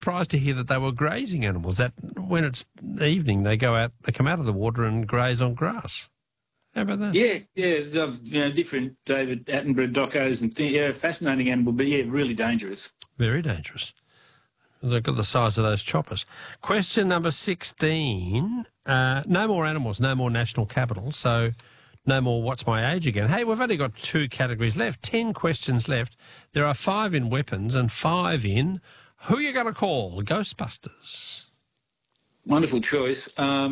surprised to hear that they were grazing animals, that when it's evening they come out of the water and graze on grass. How about that? Yeah, different David Attenborough docos and things. Yeah, fascinating animal, but yeah, really dangerous. Very dangerous. They've got the size of those choppers. Question number 16. No more animals, no more national capital, so no more what's my age again. Hey, we've only got 2 categories left, 10 questions left. There are 5 in weapons and 5 in who you going to call? Ghostbusters. Wonderful choice.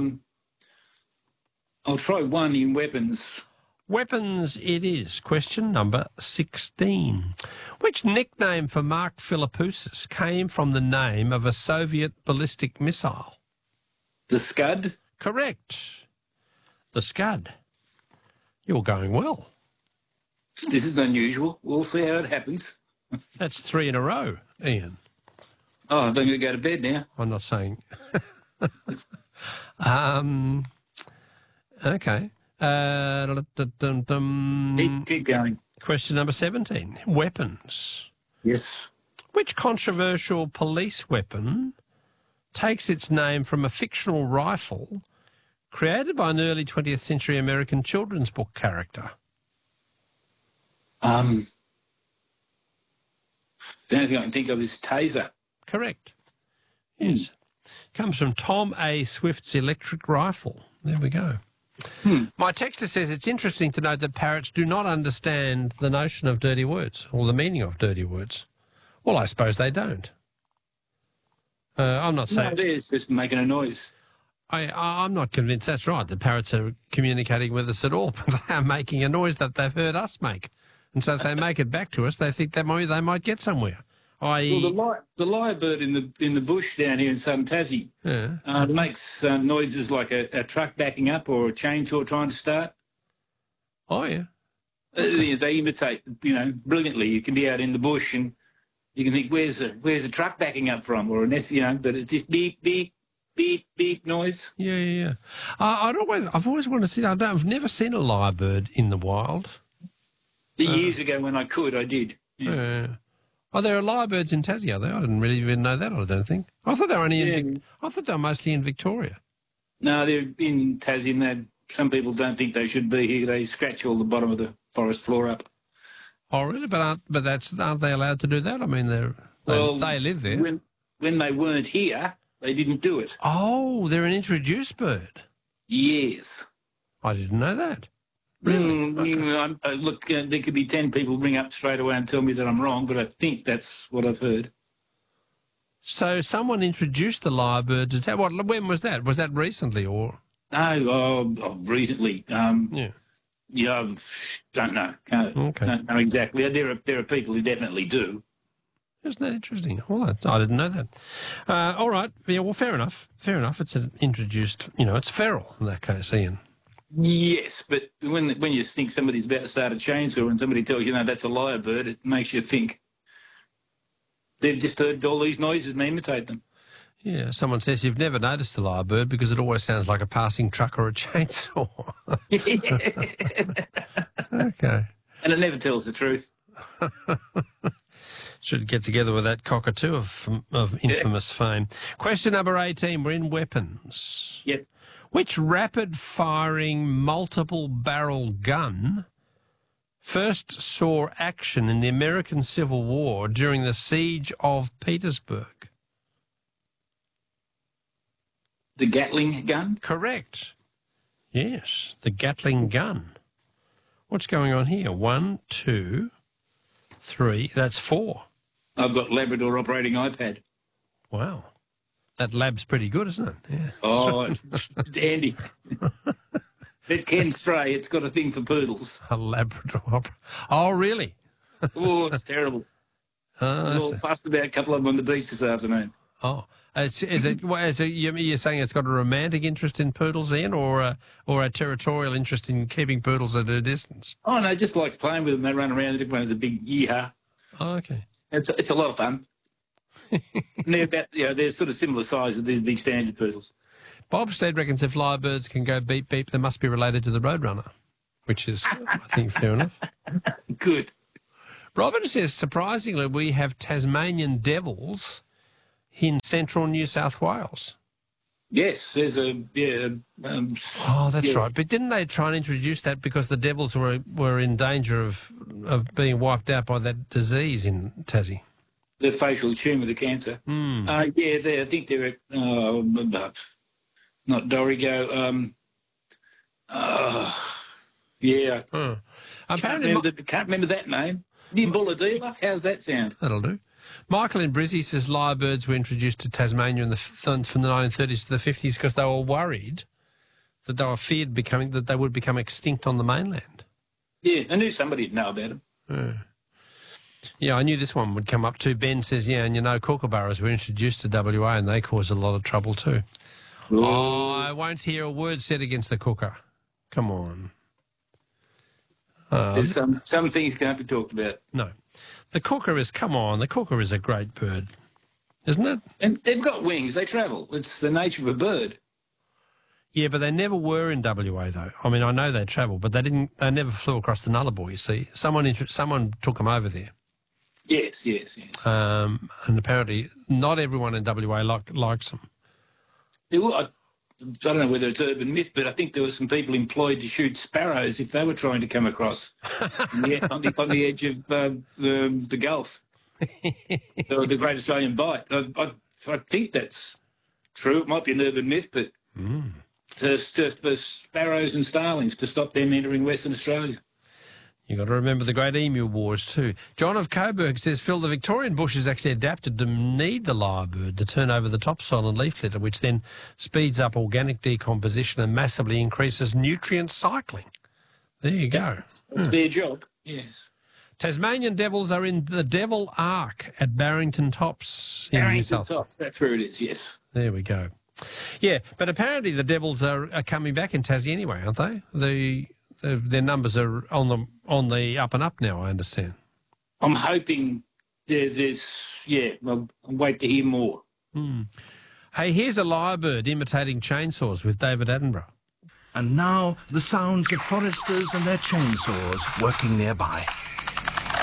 I'll try 1 in weapons. Weapons it is. Question number 16. Which nickname for Mark Philippoussis came from the name of a Soviet ballistic missile? The Scud? Correct. The Scud. You're going well. This is unusual. We'll see how it happens. That's 3 in a row, Ian. Oh, I'm going to go to bed now. I'm not saying. Okay. Keep going. Question number 17. Weapons. Yes. Which controversial police weapon takes its name from a fictional rifle created by an early 20th century American children's book character? The only thing I can think of is taser. Correct. Yes. Comes from Tom A. Swift's electric rifle. There we go. My texter says it's interesting to note that parrots do not understand the notion of dirty words or the meaning of dirty words. Well, I suppose they don't. I'm not saying... No, it is just making a noise. I'm not convinced that's right. The parrots are communicating with us at all, but they are making a noise that they've heard us make. And so if they make it back to us, they think they might get somewhere. Well, the lyrebird in the bush down here in southern Tassie makes noises like a truck backing up or a chainsaw trying to start. Oh, yeah. They imitate, brilliantly. You can be out in the bush and you can think, where's a truck backing up from, or but it's just beep, beep, beep, beep noise. Yeah. I've always wanted to see. I've never seen a lyrebird in the wild. Years ago when I could, I did. Yeah. Oh, there are lyrebirds in Tassie, are there? I didn't really even know that, I don't think. I thought they were I thought they were mostly in Victoria. No, they're in Tassie, and some people don't think they should be here. They scratch all the bottom of the forest floor up. Oh, really? But aren't they allowed to do that? I mean, they live there. When they weren't here, they didn't do it. Oh, they're an introduced bird. Yes. I didn't know that. Really? Okay. Look, there could be 10 people ring up straight away and tell me that I'm wrong, but I think that's what I've heard. So someone introduced the lyrebird to town. When was that? Was that recently or? No, recently. Yeah, don't know. Don't know exactly. There are people who definitely do. Isn't that interesting? Well, I didn't know that. All right. Yeah, well, fair enough. Fair enough. It's an introduced, it's feral in that case, Ian. Yes, but when you think somebody's about to start a chainsaw and somebody tells you, that's a lyrebird, it makes you think they've just heard all these noises and they imitate them. Yeah, someone says you've never noticed a lyrebird because it always sounds like a passing truck or a chainsaw. Okay. And it never tells the truth. Should get together with that cockatoo of infamous fame. Question number 18, we're in weapons. Yep. Which rapid-firing, multiple-barrel gun first saw action in the American Civil War during the Siege of Petersburg? The Gatling gun? Correct. Yes, the Gatling gun. What's going on here? 1, 2, 3. That's 4. I've got Labrador operating iPad. Wow. That lab's pretty good, isn't it? Yeah. Oh, it's dandy. It can stray. It's got a thing for poodles. A Labrador. Oh, really? Oh, it's terrible. I was all fussed about a couple of them on the beach this afternoon. Oh. You're saying it's got a romantic interest in poodles, Ian, or a territorial interest in keeping poodles at a distance? Oh, no, just like playing with them. They run around and everyone's a big yee-haw. Oh, okay. It's a lot of fun. And they're sort of similar size as these big standard poodles. Bob Stead reckons if lyrebirds can go beep beep, they must be related to the Roadrunner, which is, I think, fair enough. Good. Robin says, surprisingly, we have Tasmanian devils in central New South Wales. Yes, there's a Oh, that's right. But didn't they try and introduce that because the devils were in danger of being wiped out by that disease in Tassie? the facial tumour, the cancer. I think they're at not Dorrigo. Yeah. Can't remember that name. Near Bulladila. How's that sound? That'll do. Michael in Brizzy says lyrebirds were introduced to Tasmania from the 1930s to the 50s because they were worried that they were feared that they would become extinct on the mainland. Yeah, I knew somebody'd know about them. Yeah, I knew this one would come up too. Ben says, yeah, and you know, kookaburras were introduced to WA and they caused a lot of trouble too. Oh, I won't hear a word said against the kooka. Come on. There's some things can't be talked about. No. The kooka is a great bird, isn't it? And they've got wings. They travel. It's the nature of a bird. Yeah, but they never were in WA though. I mean, I know they travel, but they never flew across the Nullarbor, you see. Someone took them over there. Yes. And apparently not everyone in WA likes them. Yeah, well, I don't know whether it's urban myth, but I think there were some people employed to shoot sparrows if they were trying to come across on the edge of the Gulf, or the Great Australian Bight. I think that's true. It might be an urban myth, but just for sparrows and starlings to stop them entering Western Australia. You've got to remember the Great Emu Wars too. John of Coburg says, Phil, the Victorian bush is actually adapted to need the lyrebird to turn over the topsoil and leaf litter, which then speeds up organic decomposition and massively increases nutrient cycling. There you go. That's their job, yes. Tasmanian devils are in the Devil Ark at Barrington Tops in New South Wales. That's where it is, yes. There we go. Yeah, but apparently the devils are coming back in Tassie anyway, aren't they? Their numbers are on the up and up now, I understand. I'm hoping I'll wait to hear more. Hey, here's a lyrebird imitating chainsaws with David Attenborough. And now the sounds of foresters and their chainsaws working nearby.